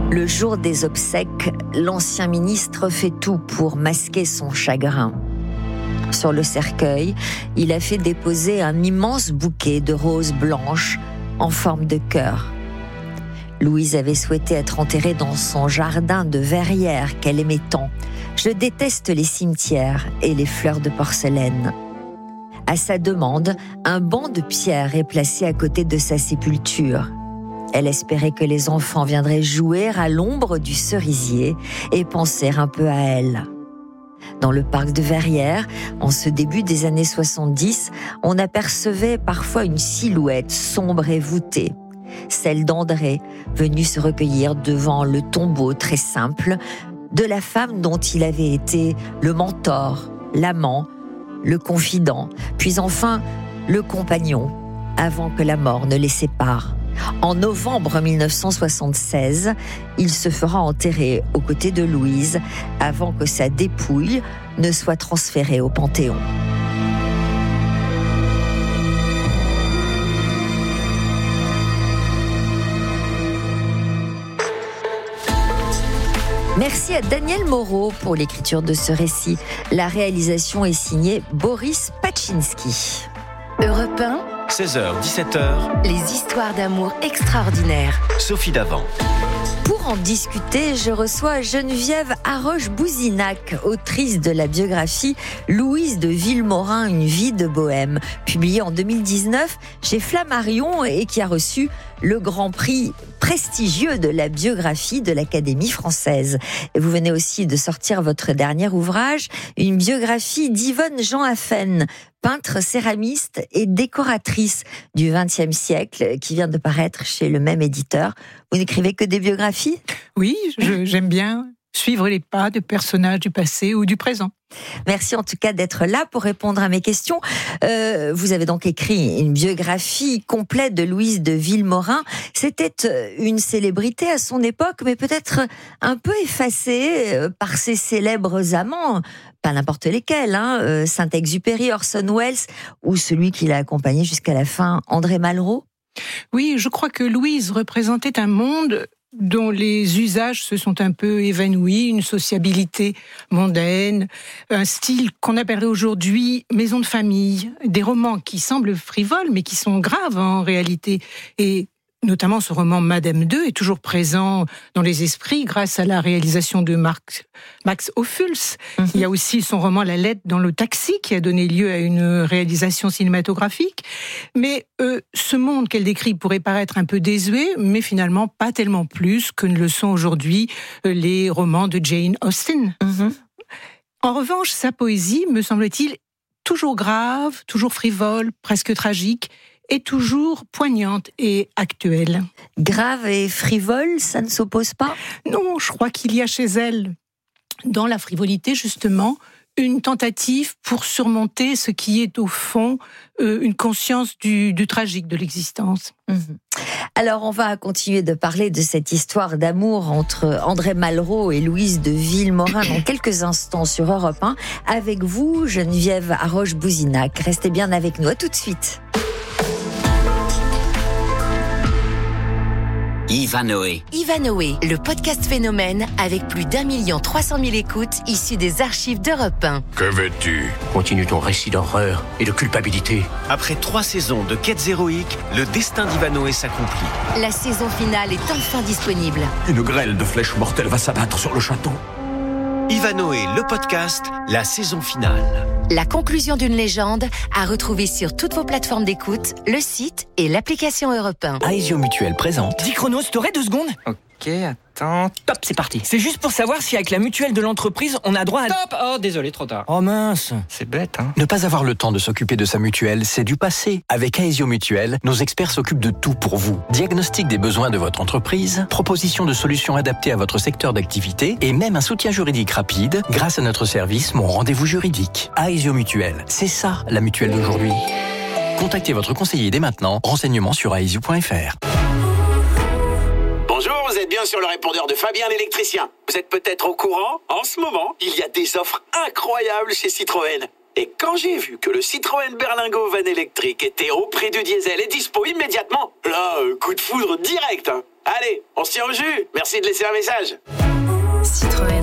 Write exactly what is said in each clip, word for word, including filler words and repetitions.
Le jour des obsèques, l'ancien ministre fait tout pour masquer son chagrin. Sur le cercueil, il a fait déposer un immense bouquet de roses blanches en forme de cœur. Louise avait souhaité être enterrée dans son jardin de verrière qu'elle aimait tant. Je déteste les cimetières et les fleurs de porcelaine. À sa demande, un banc de pierre est placé à côté de sa sépulture. Elle espérait que les enfants viendraient jouer à l'ombre du cerisier et penser un peu à elle. Dans le parc de Verrières, en ce début des années soixante-dix, on apercevait parfois une silhouette sombre et voûtée. Celle d'André, venu se recueillir devant le tombeau très simple de la femme dont il avait été le mentor, l'amant, le confident, puis enfin le compagnon, avant que la mort ne les sépare. En novembre mille neuf cent soixante-seize, il se fera enterrer aux côtés de Louise avant que sa dépouille ne soit transférée au Panthéon. Merci à Daniel Moreau pour l'écriture de ce récit. La réalisation est signée Boris Paczynski. Europe un, seize heures dix-sept heures, les histoires d'amour extraordinaires. Sophie Davant. Pour en discuter, je reçois Geneviève Haroche-Bouzinac, autrice de la biographie Louise de Villemorin, une vie de bohème, publiée en deux mille dix-neuf chez Flammarion et qui a reçu le grand prix prestigieux de la biographie de l'Académie française. Et vous venez aussi de sortir votre dernier ouvrage, une biographie d'Yvonne Jean Affen, peintre céramiste et décoratrice du vingtième siècle, qui vient de paraître chez le même éditeur. Vous n'écrivez que des biographies ? Oui, je, j'aime bien suivre les pas de personnages du passé ou du présent. Merci en tout cas d'être là pour répondre à mes questions. Euh, vous avez donc écrit une biographie complète de Louise de Villemorin. C'était une célébrité à son époque, mais peut-être un peu effacée par ses célèbres amants, pas n'importe lesquels, hein, Saint-Exupéry, Orson Welles, ou celui qui l'a accompagné jusqu'à la fin, André Malraux. Oui, je crois que Louise représentait un monde dont les usages se sont un peu évanouis, une sociabilité mondaine, un style qu'on appellerait aujourd'hui maison de famille, des romans qui semblent frivoles mais qui sont graves en réalité. Et notamment ce roman Madame deux est toujours présent dans les esprits grâce à la réalisation de Marc, Max Ophuls. Mm-hmm. Il y a aussi son roman La lettre dans le taxi qui a donné lieu à une réalisation cinématographique. Mais euh, ce monde qu'elle décrit pourrait paraître un peu désuet, mais finalement pas tellement plus que ne le sont aujourd'hui euh, les romans de Jane Austen. Mm-hmm. En revanche, sa poésie, me semble-t-il, toujours grave, toujours frivole, presque tragique, est toujours poignante et actuelle. Grave et frivole, ça ne s'oppose pas ? Non, je crois qu'il y a chez elle, dans la frivolité justement, une tentative pour surmonter ce qui est au fond euh, une conscience du, du tragique de l'existence. Mmh. Alors on va continuer de parler de cette histoire d'amour entre André Malraux et Louise de Villemorin dans quelques instants sur Europe un. Avec vous, Geneviève Haroche-Bouzinac. Restez bien avec nous, à tout de suite. Ivanoé. Ivanoé, le podcast phénomène avec plus d'un million trois cent mille écoutes issues des archives d'Europe un. Que veux-tu ? Continue ton récit d'horreur et de culpabilité. Après trois saisons de quêtes héroïques, le destin d'Ivanoé s'accomplit. La saison finale est enfin disponible. Une grêle de flèches mortelles va s'abattre sur le château. Ivanoé, le podcast, la saison finale. La conclusion d'une légende à retrouver sur toutes vos plateformes d'écoute, le site et l'application Europe un. Aesio Mutuelle présente. dix chronos, t'aurais deux secondes ? Ok, attends. Top, c'est parti. C'est juste pour savoir si avec la mutuelle de l'entreprise, on a droit à... Stop. Oh, désolé, trop tard. Oh mince. C'est bête, hein. Ne pas avoir le temps de s'occuper de sa mutuelle, c'est du passé. Avec Aesio Mutuelle, nos experts s'occupent de tout pour vous. Diagnostic des besoins de votre entreprise, proposition de solutions adaptées à votre secteur d'activité et même un soutien juridique rapide grâce à notre service Mon Rendez-vous Juridique. Aesio Mutuelle, c'est ça la mutuelle d'aujourd'hui. Contactez votre conseiller dès maintenant. Renseignements sur aesio point f r. Bonjour, vous êtes bien sur le répondeur de Fabien l'électricien. Vous êtes peut-être au courant, en ce moment, il y a des offres incroyables chez Citroën. Et quand j'ai vu que le Citroën Berlingo Van électrique était au prix du diesel et dispo immédiatement, là, euh, coup de foudre direct. Hein. Allez, on se tient au jus. Merci de laisser un message. Citroën.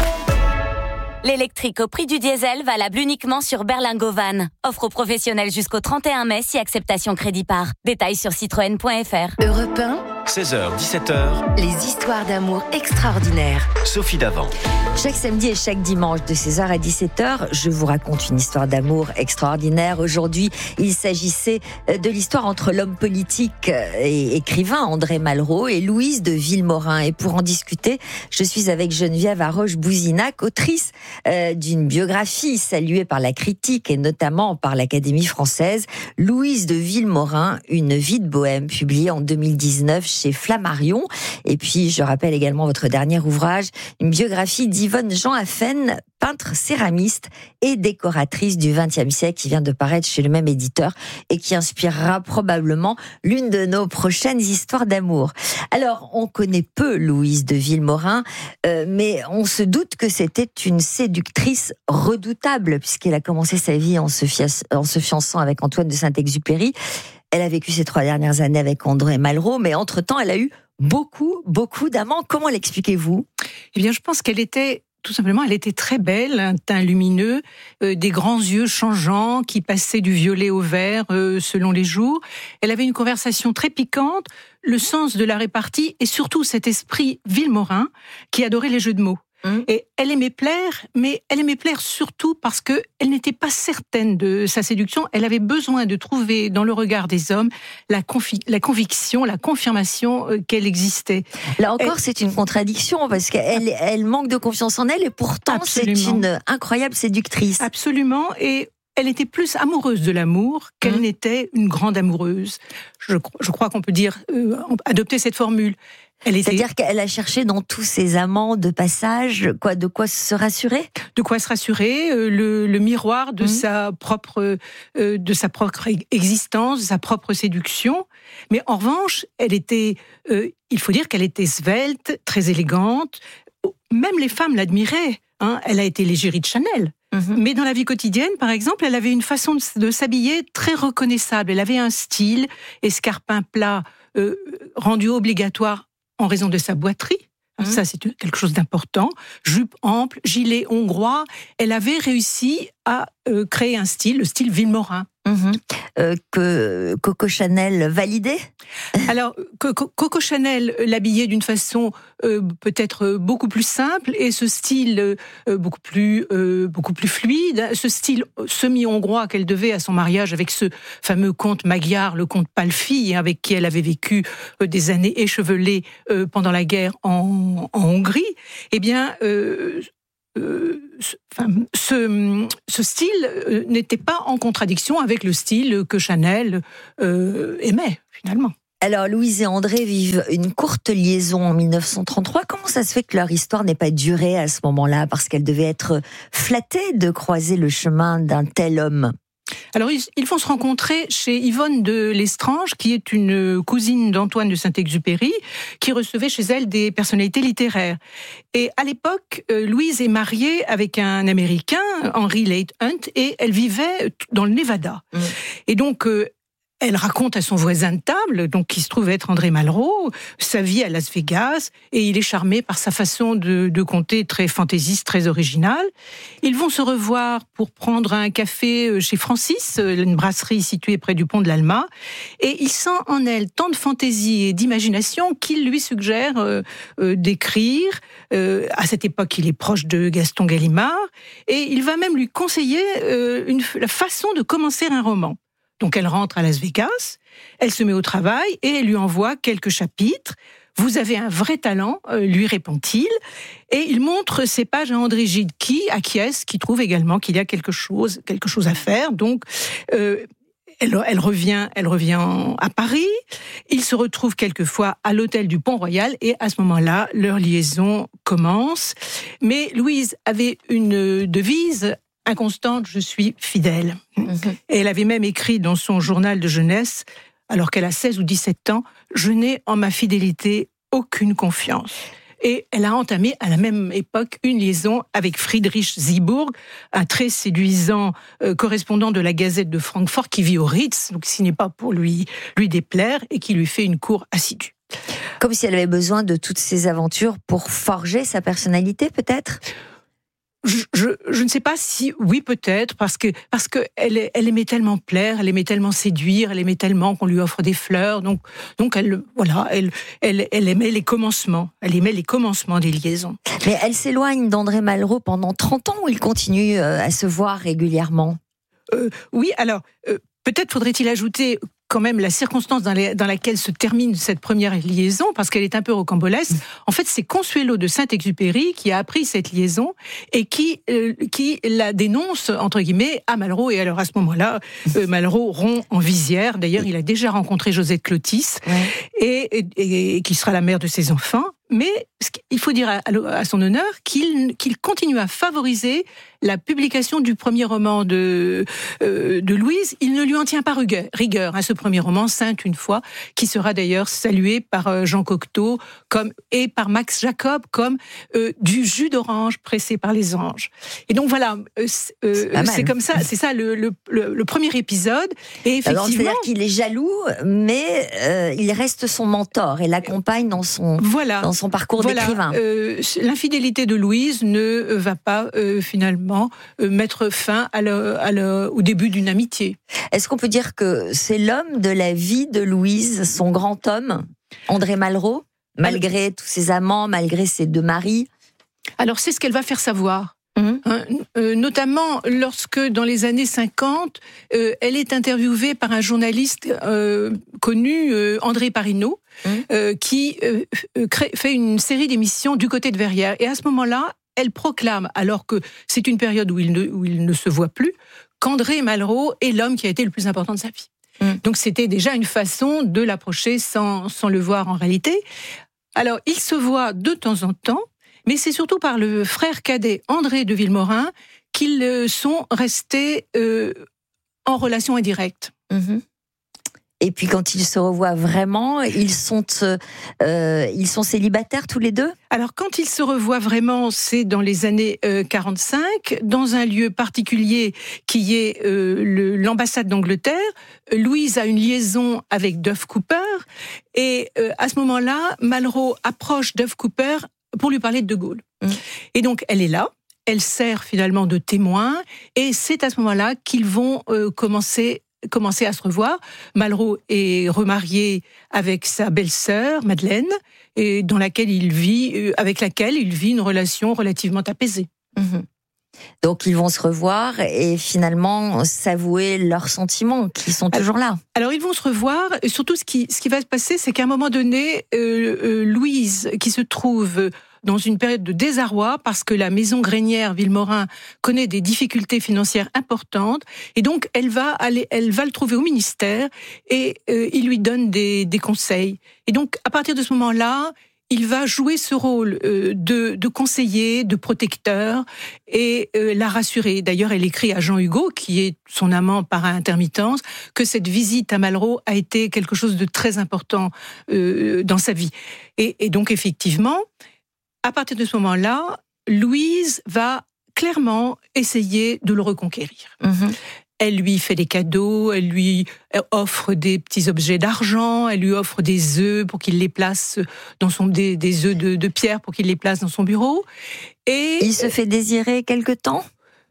L'électrique au prix du diesel, valable uniquement sur Berlingo Van. Offre aux professionnels jusqu'au trente et un mai si acceptation crédit par. Détails sur citroën point f r. Europe un, seize heures dix-sept heures. Les histoires d'amour extraordinaires. Sophie Davant. Chaque samedi et chaque dimanche de seize heures à dix-sept heures, je vous raconte une histoire d'amour extraordinaire. Aujourd'hui, il s'agissait de l'histoire entre l'homme politique et écrivain André Malraux et Louise de Villemorin. Et pour en discuter, je suis avec Geneviève Haroche-Bouzinac, autrice euh, d'une biographie saluée par la critique et notamment par l'Académie française. Louise de Villemorin, une vie de bohème, publiée en deux mille dix-neuf chez Flammarion. Et puis, je rappelle également votre dernier ouvrage, une biographie d'Yvonne Jean Affen, peintre céramiste et décoratrice du vingtième siècle, qui vient de paraître chez le même éditeur et qui inspirera probablement l'une de nos prochaines histoires d'amour. Alors, on connaît peu Louise de Villemorin, euh, mais on se doute que c'était une séductrice redoutable, puisqu'elle a commencé sa vie en se, fias- en se fiançant avec Antoine de Saint-Exupéry. Elle a vécu ces trois dernières années avec André Malraux, mais entre-temps, elle a eu beaucoup, beaucoup d'amants. Comment l'expliquez-vous ? Eh bien, je pense qu'elle était... Tout simplement, elle était très belle, un teint lumineux, euh, des grands yeux changeants qui passaient du violet au vert euh, selon les jours. Elle avait une conversation très piquante, le sens de la répartie et surtout cet esprit Villemorin qui adorait les jeux de mots. Mmh. Et elle aimait plaire, mais elle aimait plaire surtout parce que elle n'était pas certaine de sa séduction. Elle avait besoin de trouver dans le regard des hommes la, confi- la conviction, la confirmation euh, qu'elle existait. Là encore, elle... c'est une contradiction parce qu'elle elle manque de confiance en elle et pourtant Absolument. C'est une incroyable séductrice. Absolument. Et elle était plus amoureuse de l'amour qu'elle mmh. n'était une grande amoureuse. Je, je crois qu'on peut dire, euh, adopter cette formule. Elle était... C'est-à-dire qu'elle a cherché dans tous ses amants de passage, quoi, de quoi se rassurer ? De quoi se rassurer, euh, le, le miroir de mmh. sa propre, euh, de sa propre existence, de sa propre séduction. Mais en revanche, elle était, euh, il faut dire qu'elle était svelte, très élégante. Même les femmes l'admiraient. Hein. Elle a été l'égérie de Chanel. Mmh. Mais dans la vie quotidienne, par exemple, elle avait une façon de, de s'habiller très reconnaissable. Elle avait un style, escarpin plat, euh, rendu obligatoire en raison de sa boiterie. Mmh. Ça, c'est quelque chose d'important. Jupe ample, gilet hongrois. Elle avait réussi à euh, créer un style, le style Villemorin. Mmh. Euh, que Coco Chanel validait ? Alors, Coco Chanel l'habillait d'une façon euh, peut-être beaucoup plus simple et ce style euh, beaucoup plus euh, beaucoup plus fluide, ce style semi-hongrois qu'elle devait à son mariage avec ce fameux comte magyar, le comte Palffy, avec qui elle avait vécu euh, des années échevelées euh, pendant la guerre en, en Hongrie. Eh bien. Euh, Euh, ce, enfin, ce, ce style euh, n'était pas en contradiction avec le style que Chanel euh, aimait, finalement. Alors, Louise et André vivent une courte liaison en dix-neuf cent trente-trois. Comment ça se fait que leur histoire n'ait pas duré à ce moment-là ? Parce qu'elle devait être flattée de croiser le chemin d'un tel homme. Alors, ils vont se rencontrer chez Yvonne de Lestrange, qui est une cousine d'Antoine de Saint-Exupéry, qui recevait chez elle des personnalités littéraires. Et à l'époque, Louise est mariée avec un Américain, Henry Leigh Hunt, et elle vivait dans le Nevada. Mmh. Et donc, elle raconte à son voisin de table, donc qui se trouve être André Malraux, sa vie à Las Vegas, et il est charmé par sa façon de, de conter très fantaisiste, très originale. Ils vont se revoir pour prendre un café chez Francis, une brasserie située près du pont de l'Alma, et il sent en elle tant de fantaisie et d'imagination qu'il lui suggère euh, euh, d'écrire. Euh, à cette époque, il est proche de Gaston Gallimard, et il va même lui conseiller euh, une, la façon de commencer un roman. Donc elle rentre à Las Vegas, elle se met au travail et elle lui envoie quelques chapitres. « Vous avez un vrai talent », lui répond-il. Et il montre ses pages à André Gide qui acquiesce, qui trouve également qu'il y a quelque chose, quelque chose à faire. Donc euh, elle, elle revient, elle revient à Paris. Ils se retrouvent quelquefois à l'hôtel du Pont-Royal et à ce moment-là, leur liaison commence. Mais Louise avait une devise inconstante, je suis fidèle. Mmh. Et elle avait même écrit dans son journal de jeunesse, alors qu'elle a seize ou dix-sept ans, « Je n'ai en ma fidélité aucune confiance ». Et elle a entamé à la même époque une liaison avec Friedrich Sieburg, un très séduisant euh, correspondant de la Gazette de Francfort qui vit au Ritz, donc ce n'est pas pour lui, lui déplaire, et qui lui fait une cour assidue. Comme si elle avait besoin de toutes ces aventures pour forger sa personnalité, peut-être ? Je, je, je ne sais pas si, oui peut-être, parce que parce que elle, elle aimait tellement plaire, elle aimait tellement séduire, elle aimait tellement qu'on lui offre des fleurs, donc donc elle voilà, elle elle elle aimait les commencements, elle aimait les commencements des liaisons. Mais elle s'éloigne d'André Malraux pendant trente ans ou il continue à se voir régulièrement ? euh, Oui, alors euh, peut-être faudrait-il ajouter quand même la circonstance dans, les, dans laquelle se termine cette première liaison, parce qu'elle est un peu rocambolesque. En fait, c'est Consuelo de Saint-Exupéry qui a appris cette liaison et qui euh, qui la dénonce, entre guillemets, à Malraux. Et alors, à ce moment-là, euh, Malraux rompt en visière. D'ailleurs, il a déjà rencontré Josette Clotis, ouais. et, et, et qui sera la mère de ses enfants. Mais il faut dire à, à son honneur qu'il, qu'il continue à favoriser la publication du premier roman de, euh, de Louise. Il ne lui en tient pas rigueur, rigueur hein, ce premier roman, Sainte une fois, qui sera d'ailleurs salué par Jean Cocteau comme, et par Max Jacob comme euh, du jus d'orange pressé par les anges. Et donc voilà, euh, euh, c'est comme ça, c'est ça le, le, le, le premier épisode. Et effectivement, alors, c'est-à-dire qu'il est jaloux, mais euh, il reste son mentor et l'accompagne dans son, voilà. dans son parcours voilà. d'écrivain. Euh, l'infidélité de Louise ne va pas euh, finalement euh, mettre fin à le, à le, au début d'une amitié. Est-ce qu'on peut dire que c'est l'homme de la vie de Louise, son grand homme, André Malraux, malgré alors, tous ses amants, malgré ses deux maris ? Alors c'est ce qu'elle va faire savoir. Mmh. Hein, euh, notamment lorsque dans les années cinquante, euh, elle est interviewée par un journaliste euh, connu, euh, André Parinaud, mmh. euh, qui euh, crée, fait une série d'émissions du côté de Verrières. Et à ce moment-là, elle proclame, alors que c'est une période où il ne, où il ne se voit plus, qu'André Malraux est l'homme qui a été le plus important de sa vie. Mmh. Donc c'était déjà une façon de l'approcher sans, sans le voir en réalité. Alors il se voit de temps en temps, mais c'est surtout par le frère cadet André de Vilmorin qu'ils sont restés euh, en relation indirecte. Mmh. Et puis quand ils se revoient vraiment, ils sont, euh, ils sont célibataires tous les deux ? Alors quand ils se revoient vraiment, c'est dans les années euh, quarante-cinq, dans un lieu particulier qui est euh, le, l'ambassade d'Angleterre. Louise a une liaison avec Duff Cooper, et euh, à ce moment-là, Malraux approche Duff Cooper pour lui parler de De Gaulle. Mmh. Et donc, elle est là, elle sert finalement de témoin, et c'est à ce moment-là qu'ils vont euh, commencer, commencer à se revoir. Malraux est remarié avec sa belle-sœur, Madeleine, et dans laquelle il vit, euh, avec laquelle il vit une relation relativement apaisée. Mmh. Donc ils vont se revoir et finalement s'avouer leurs sentiments qui sont toujours là. Alors ils vont se revoir, et surtout ce qui, ce qui va se passer, c'est qu'à un moment donné, euh, euh, Louise, qui se trouve dans une période de désarroi parce que la maison Grenière Vilmorin connaît des difficultés financières importantes, et donc elle va aller, elle va le trouver au ministère, et euh, il lui donne des, des conseils. Et donc à partir de ce moment-là, il va jouer ce rôle euh, de, de conseiller, de protecteur, et euh, la rassurer. D'ailleurs, elle écrit à Jean Hugo, qui est son amant par intermittence, que cette visite à Malraux a été quelque chose de très important euh, dans sa vie. Et, et donc, effectivement, à partir de ce moment-là, Louise va clairement essayer de le reconquérir. Mmh. Elle lui fait des cadeaux, elle lui offre des petits objets d'argent, elle lui offre des œufs pour qu'il les place dans son des, des œufs de, de pierre pour qu'il les place dans son bureau. Et il se fait désirer quelque temps.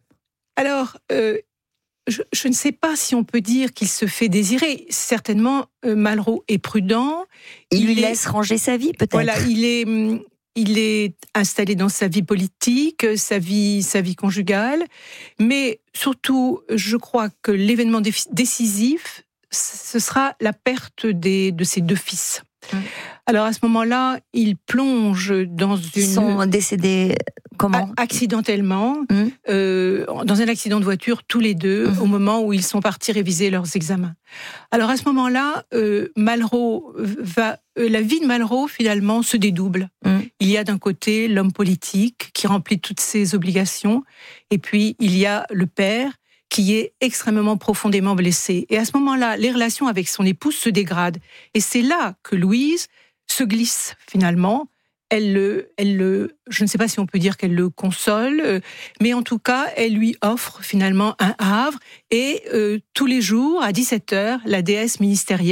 Alors, euh, je, je ne sais pas si on peut dire qu'il se fait désirer. Certainement, euh, Malraux est prudent. Il, il lui est, laisse ranger sa vie, peut-être. Voilà, il est. Il est installé dans sa vie politique, sa vie, sa vie conjugale, mais surtout, je crois que l'événement décisif, ce sera la perte des, de ses deux fils. Mmh. Alors à ce moment-là, il plonge dans une... Ils sont décédés comment ? Accidentellement, mmh. euh, dans un accident de voiture, tous les deux, mmh. au moment où ils sont partis réviser leurs examens. Alors à ce moment-là, euh, Malraux va... Euh, la vie de Malraux, finalement, se dédouble. Mmh. Il y a d'un côté l'homme politique qui remplit toutes ses obligations, et puis il y a le père qui est extrêmement profondément blessé. Et à ce moment-là, les relations avec son épouse se dégradent. Et c'est là que Louise se glisse, finalement. Elle le, elle le, je ne sais pas si on peut dire qu'elle le console, mais en tout cas, elle lui offre finalement un havre. Et euh, tous les jours, à dix-sept heures, la déesse ministérielle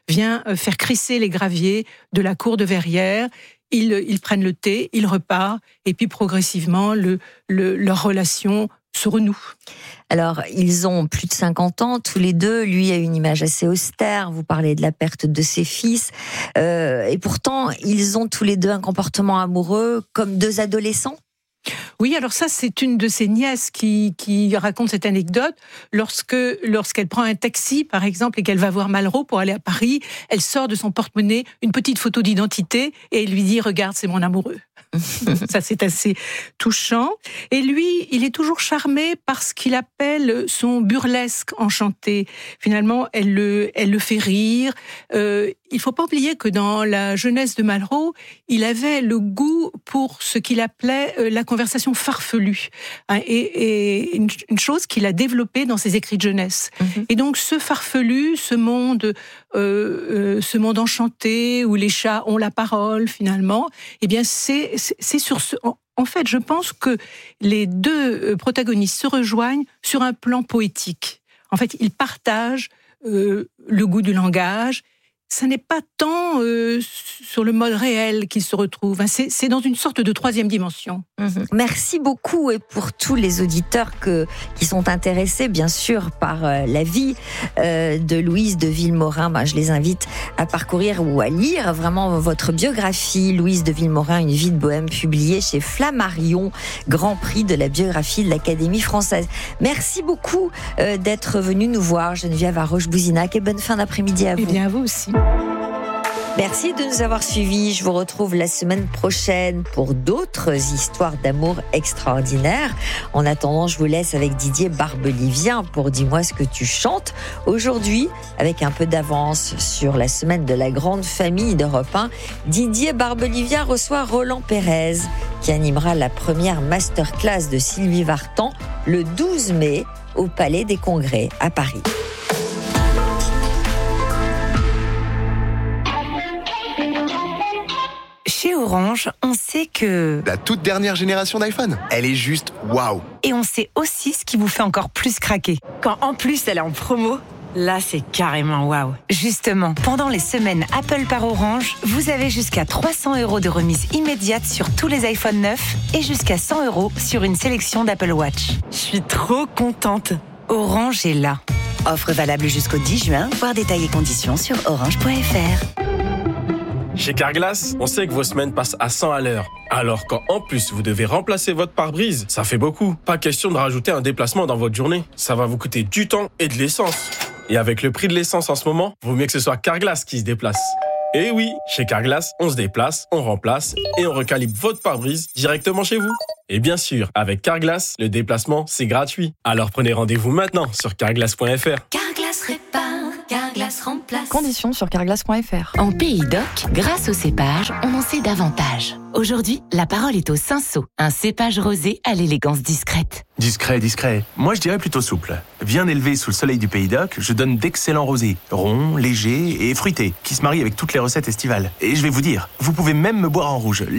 vient faire crisser les graviers de la cour de Verrières. Ils, ils prennent le thé, ils repartent, et puis progressivement, le, le, leur relation se renoue. Alors, ils ont plus de cinquante ans, tous les deux. Lui a une image assez austère. Vous parlez de la perte de ses fils. Euh, et pourtant, ils ont tous les deux un comportement amoureux comme deux adolescents. Oui, alors ça, c'est une de ses nièces qui, qui raconte cette anecdote. Lorsque, lorsqu'elle prend un taxi, par exemple, et qu'elle va voir Malraux pour aller à Paris, elle sort de son porte-monnaie une petite photo d'identité et elle lui dit « Regarde, c'est mon amoureux ». Ça, c'est assez touchant. Et lui, il est toujours charmé par ce qu'il appelle son burlesque enchanté. Finalement, elle le, elle le fait rire. Euh, il faut pas oublier que dans la jeunesse de Malraux, il avait le goût pour ce qu'il appelait la conversation farfelue. Et, et une, une chose qu'il a développée dans ses écrits de jeunesse. Mm-hmm. Et donc, ce farfelu, ce monde, euh, ce monde enchanté où les chats ont la parole, finalement, eh bien, c'est C'est sur ce. En fait, je pense que les deux protagonistes se rejoignent sur un plan poétique. En fait, ils partagent euh, le goût du langage. Ça n'est pas tant euh, sur le mode réel qu'ils se retrouvent. C'est, c'est dans une sorte de troisième dimension. Mmh. Merci beaucoup, et pour tous les auditeurs que, qui sont intéressés, bien sûr, par euh, la vie euh, de Louise de Vilmorin, ben, je les invite à parcourir ou à lire vraiment votre biographie, Louise de Vilmorin, une vie de bohème, publiée chez Flammarion, Grand Prix de la biographie de l'Académie française. Merci beaucoup euh, d'être venu nous voir, Geneviève Roche-Bouzinac, et bonne fin d'après-midi à vous. Eh bien, à vous aussi. Merci de nous avoir suivis. Je vous retrouve la semaine prochaine pour d'autres histoires d'amour extraordinaires. En attendant, je vous laisse avec Didier Barbelivien pour Dis-moi ce que tu chantes. Aujourd'hui, avec un peu d'avance sur la semaine de la grande famille d'Europe un, Didier Barbelivien reçoit Roland Pérez, qui animera la première masterclass de Sylvie Vartan le douze mai au Palais des Congrès à Paris. Chez Orange, on sait que... La toute dernière génération d'iPhone, elle est juste waouh. Et on sait aussi ce qui vous fait encore plus craquer. Quand en plus elle est en promo, là c'est carrément waouh. Justement, pendant les semaines Apple par Orange, vous avez jusqu'à trois cents euros de remise immédiate sur tous les iPhone neufs et jusqu'à cent euros sur une sélection d'Apple Watch. Je suis trop contente. Orange est là. Offre valable jusqu'au dix juin, voir détails et conditions sur orange point f r. Chez Carglass, on sait que vos semaines passent à cent à l'heure. Alors quand en plus vous devez remplacer votre pare-brise, ça fait beaucoup. Pas question de rajouter un déplacement dans votre journée. Ça va vous coûter du temps et de l'essence. Et avec le prix de l'essence en ce moment, vaut mieux que ce soit Carglass qui se déplace. Et oui, chez Carglass, on se déplace, on remplace et on recalibre votre pare-brise directement chez vous. Et bien sûr, avec Carglass, le déplacement, c'est gratuit. Alors prenez rendez-vous maintenant sur carglass point f r. Carglass répare, Carglass remplace. Conditions sur carglass point f r. En Pays d'Oc, grâce au cépage, on en sait davantage. Aujourd'hui, la parole est au Cinsault, un cépage rosé à l'élégance discrète. Discret, discret. Moi, je dirais plutôt souple. Bien élevé sous le soleil du Pays d'Oc, je donne d'excellents rosés, ronds, légers et fruités, qui se marient avec toutes les recettes estivales. Et je vais vous dire, vous pouvez même me boire en rouge.